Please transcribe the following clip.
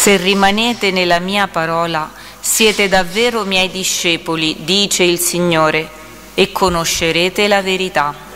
Se rimanete nella mia parola, siete davvero miei discepoli, dice il Signore, e conoscerete la verità.